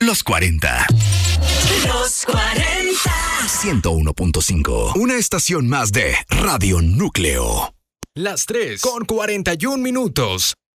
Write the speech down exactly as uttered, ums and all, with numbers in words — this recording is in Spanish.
Los cuarenta. Los cuarenta. ciento uno punto cinco. Una estación más de Radio Núcleo. Las tres con cuarenta y un minutos.